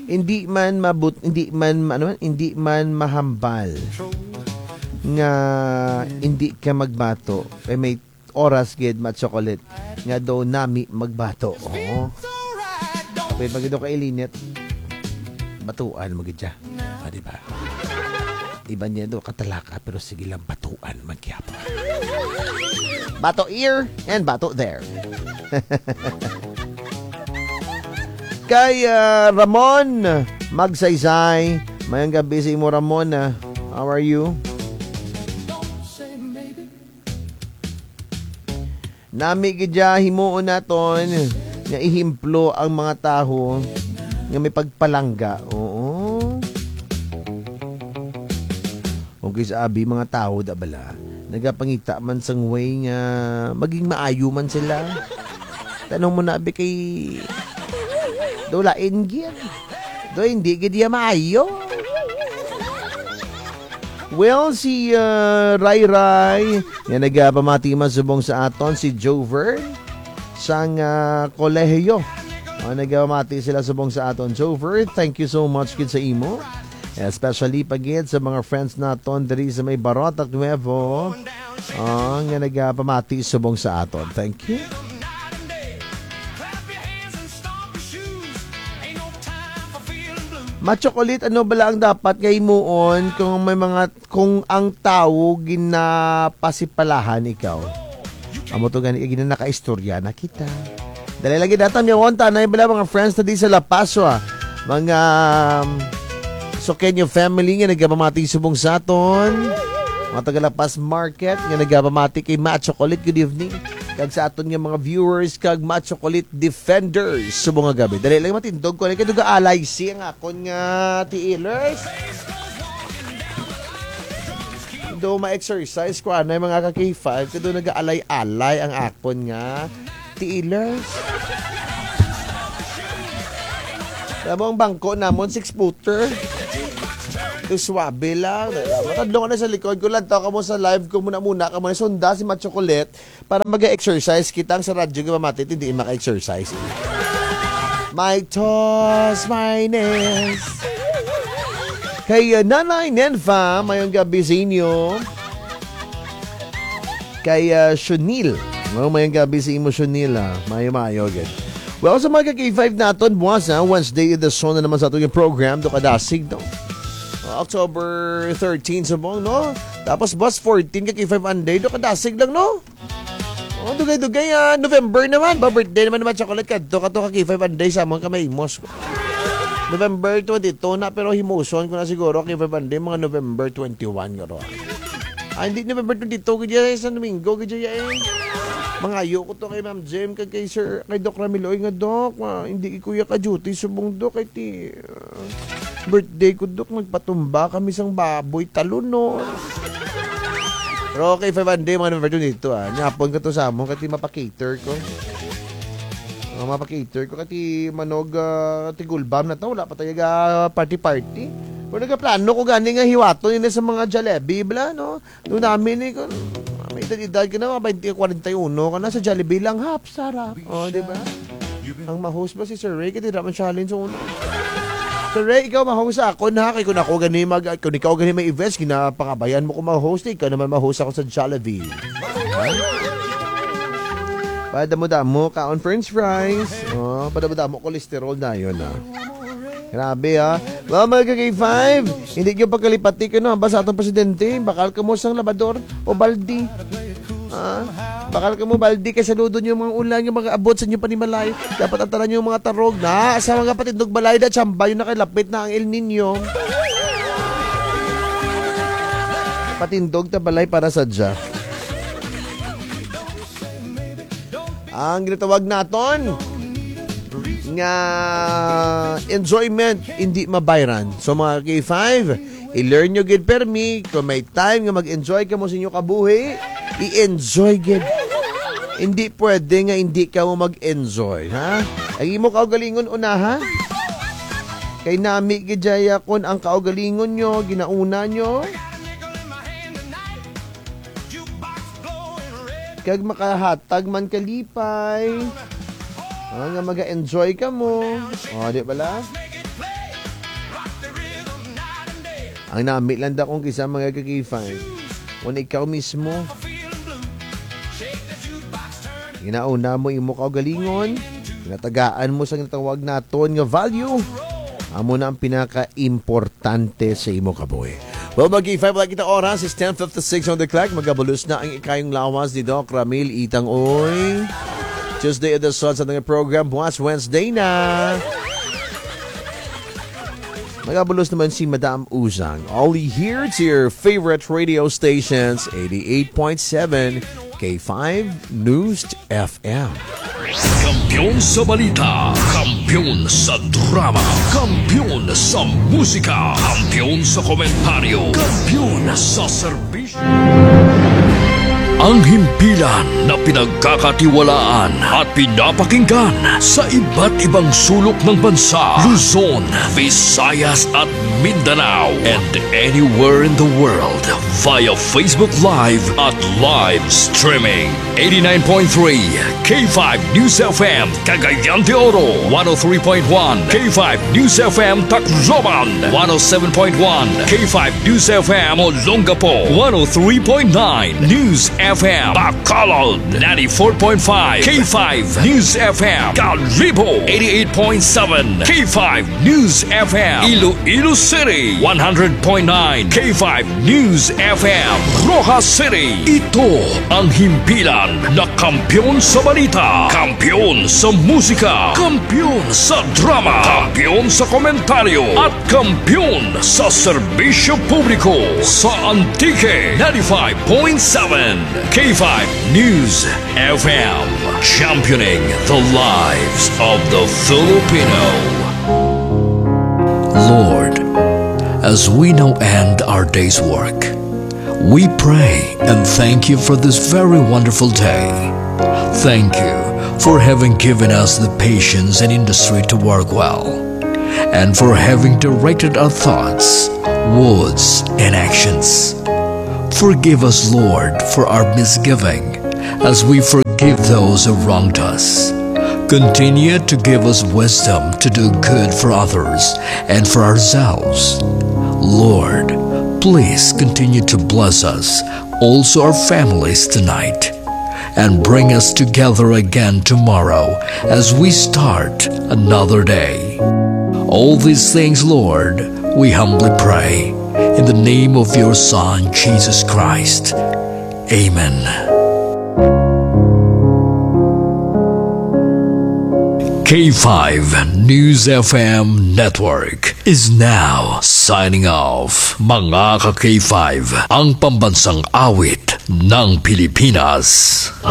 hindi man mahambal nga hindi ka magbato kay may oras gid mat chocolate nga daw nami magbato. Oh. Pwede magido ka ilinit. Batuan mo gid siya. Di ba? Iba niya daw katalaka pero sige lang batuan magyapo. Bato here and bato there. Kay Ramon Magsaysay, mayang gabi sa imo Ramon. How are you? Nami gidya himuon naton nga ihimplo ang mga taho nga may pagpalangga. Oo. Okay sa abi mga tao da bala. Nagapangita man sang way nga maging maayo man sila. Tanong mo na abi kay dolain gid. Do hindi gid ya maayo. Well, si Ray Ray, nga nagpamati man subong sa aton, si Jover, sang kolehiyo. Nagpamati sila subong sa aton. Jover, thank you so much kid sa imo. Especially pagid sa mga friends naton diri sa may Barotac Nuevo. Nga nagpamati subong sa aton. Thank you. Machocolate, ano bala ang dapat kay muon kung ang tao ginapasipalahan ikaw? Amo to gani gina nakaistorya na kita. Dali lagi datam yung tanay bala mga friends na di sa La Paz mga Sokenyo family nga nagapamati subong sa aton. Mga taga La Paz Market nga nagapamati kay Machocolate. Good evening. Kag sa aton nga mga viewers kag Machocolate Defenders subong nga gabi. Dali lang matindog ko kay duga alay si ang akon nga tiilers. Do ma-exercise ko anay mga ka-K5 kado nag-alay-alay ang akon nga tiilers. Alam ang bangko namon 6-footer. Ito swabe lang. Matadlo ko na sa likod ko lang. Taka mo sa live ko muna ka muna. Sunda si Machocolate para mag-exercise kitang sa radyo ka mamatit. Hindi maka-exercise. My toss, my nest. Kay Nanay Nenfa, mayong gabi sa inyo. Kay Shunil. Mayong gabi sa inyo, Shunil. Mayo-mayo, good. Well, sa mga K5 natin, buwas Wednesday the Son na naman sa ating program. Do kadasig, no? October 13 sabong, no? Tapos bus 14 K5 Anday. Do kadasig lang, no? Dugay-dugay, November naman. Birthday naman naman Chocolate ka. Do ka K5 Anday sa mga kamay-mos. November 22 na, pero himuson ko na siguro K5 Anday, mga November 21 garo. Hindi November 22 kaya sa Domingo kaya mga ayoko to kay Ma'am Jem kay Sir kay Doc Ramilo nga Doc hindi kuya ka duty subong Doc kay ti birthday ko Doc nagpatumba kami sang baboy talon no. Pero kay 5 day mga November dito nyapon ka to sa amon kay mapa-cater ko. Mapa-cater ko kay manog ti gulbam na to wala pa tayo party. Pero nagplano ko gani nga hiwato yun sa mga Jollibee bla no. Doon namin ko may edad ka na, mga 20-41 ka na sa Jollibee lang, hap, sarap. O, diba? Ang ma-host ba si Sir Ray? Kasi naman challenge sa una. Sir Ray, ikaw ma-host ako na. Kaya kung ako gani kung ikaw gani may events, kinapangabayan mo kung ma-host, ikaw naman ma-host ako sa Jollibee. Padamo-damo, kaon french fries. O, padamo-damo, cholesterol na yun, Grabe, Well, mga K5, hindi nyo pagkalipati ka, basta atong presidente, bakal ka mo sang labador o baldi. Bakal ka mo baldi, kaya saludo nyo mga ulan, yung mga abot sa inyo panimalay. Dapat antaran nyo yung mga tarog na sa mga patindog balay na tsamba, yung nakalapit na ang El Nino. Patindog na balay para sadya. Ang ginatawag naton nga enjoyment hindi mabayran. So mga K5, i-learn nyo gid permi kung may time nga mag-enjoy ka mo sa inyo kabuhi, i-enjoy gid. Hindi pwede nga hindi ka mo mag-enjoy, ha? Ay mo kaugalingon una, ha? Kay nami gid jaya kon ang kaugalingon nyo, ginauna nyo. Kag makahatag man kalipay. Nga mag-enjoy ka mo. Di ba la? Ang namilan da kong kisa mga ka-K5. Kung ikaw mismo, ginauna mo imo kaugalingon, ginatagaan mo sa ginatawag naton nga value, amo na ang pinaka-importante sa imo kabuhi. Well, mag-K5 wala kita oras, is 10:56 on the clock. Magabulos na ang ikayong lawas ni Doc Ramil Itang Oy. Tuesday edition sa ating program, bukas Wednesday na. Magabulos naman si Madam Uzang. Only here to your favorite radio stations, 88.7 K5 News FM. Kampiyon sa balita, kampiyon sa drama, kampiyon sa musika, kampiyon sa komentaryo, kampiyon sa serbisyo. Ang himpilan na pinagkakatiwalaan at pinapakinggan sa iba't ibang sulok ng bansa, Luzon, Visayas at Mindanao, and anywhere in the world via Facebook Live at live streaming. 89.3 K5 News FM Cagayan de Oro, 103.1 K5 News FM Tacloban, 107.1 K5 News FM Olongapo, 103.9 News FM Bacolod, 94.5 K5 News FM Calibo, 88.7 K5 News FM Iloilo City, 100.9 K5 News FM Rojas City. Ito ang himpilan na kampiyon sa balita, kampiyon sa musika, kampiyon sa drama, kampiyon sa komentaryo, at kampiyon sa serbisyo publiko sa Antique 95.7 K5 News FM, championing the lives of the Filipino. Lord, as we now end our day's work, we pray and thank you for this very wonderful day. Thank you for having given us the patience and industry to work well, and for having directed our thoughts, words, and actions. Forgive us, Lord, for our misgiving, as we forgive those who wronged us. Continue to give us wisdom to do good for others and for ourselves. Lord, please continue to bless us, also our families tonight, and bring us together again tomorrow as we start another day. All these things, Lord, we humbly pray in the name of your Son, Jesus Christ. Amen. K5 News FM Network is now signing off. Mga ka-K5, ang pambansang awit ng Pilipinas.